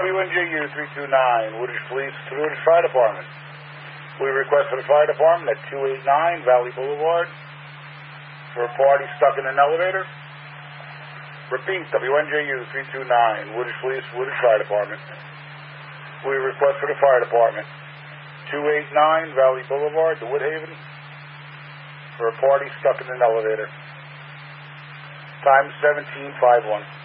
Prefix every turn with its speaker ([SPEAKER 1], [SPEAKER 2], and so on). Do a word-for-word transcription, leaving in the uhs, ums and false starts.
[SPEAKER 1] W N J U three two nine, Woodridge Police to the Woodridge Fire Department. We request for the fire department at two eighty-nine Valley Boulevard for a party stuck in an elevator. Repeat, W N J U three two nine, Woodridge Police, Woodridge Fire Department. We request for the fire department, two eighty-nine Valley Boulevard, the Woodhaven, for a party stuck in an elevator. Time seventeen fifty-one.